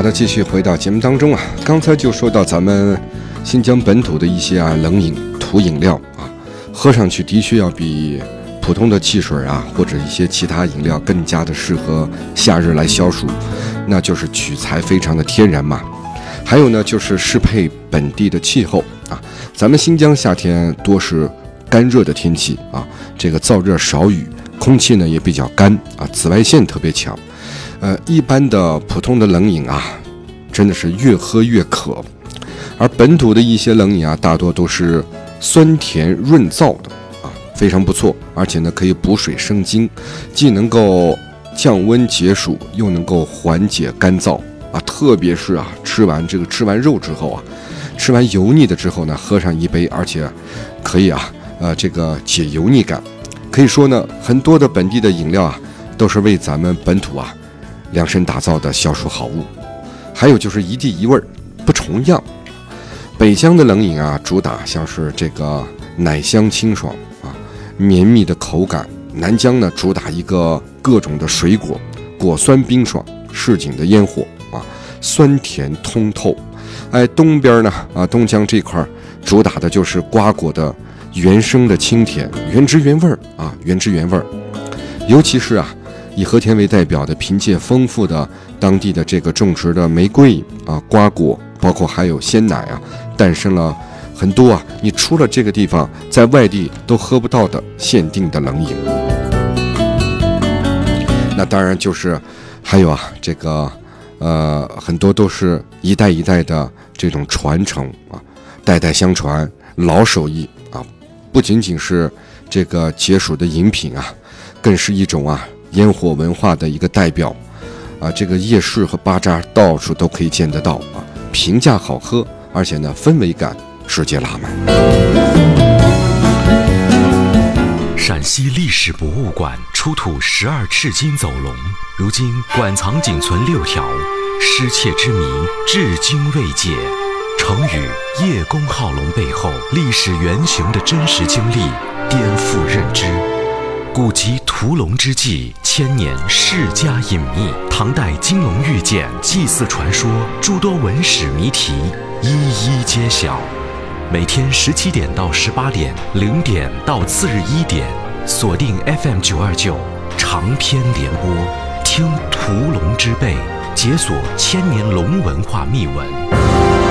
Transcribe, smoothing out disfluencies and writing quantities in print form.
好的，继续回到节目当中啊。刚才就说到咱们新疆本土的一些冷饮土饮料啊，喝上去的确要比普通的汽水啊或者一些其他饮料更加的适合夏日来消暑，那就是取材非常的天然嘛。还有呢，就是适配本地的气候啊。咱们新疆夏天多是干热的天气啊，这个燥热少雨，空气呢也比较干啊，紫外线特别强。一般的普通的冷饮啊，真的是越喝越渴，而本土的一些冷饮啊，大多都是酸甜润燥的啊，非常不错，而且呢可以补水生津，既能够降温解暑，又能够缓解干燥啊。特别是啊，吃完肉之后啊，吃完油腻的之后呢，喝上一杯，而且可以这个解油腻感。可以说呢，很多的本地的饮料啊，都是为咱们本土啊量身打造的消暑好物。还有就是一地一味不重样。北疆的冷饮啊，主打像是这个奶香清爽啊，绵密的口感。南疆呢，主打一个各种的水果，果酸冰爽，市井的烟火啊，酸甜通透。东边呢东疆这块主打的就是瓜果的原生的清甜，原汁原味啊，原汁原味。尤其是以和田为代表的，凭借丰富的当地的这个种植的玫瑰瓜果，包括还有鲜奶诞生了很多你除了这个地方，在外地都喝不到的限定的冷饮。那当然就是还有这个很多都是一代一代的这种传承代代相传，老手艺不仅仅是这个解暑的饮品更是一种烟火文化的一个代表这个夜市和巴扎到处都可以见得到平价好喝，而且呢氛围感直接拉满。 陕西历史博物馆出土12赤金走龙，如今馆藏仅存6条，失窃之谜至今未解。成语叶公好龙背后历史原型的真实经历颠覆认知。古籍屠龙之际，千年世家隐秘，唐代金龙玉剑祭祀传说，诸多文史谜题一一揭晓。每天17点到18点，0点到次日1点，锁定 FM 929长篇联播，听屠龙之辈，解锁千年龙文化秘闻。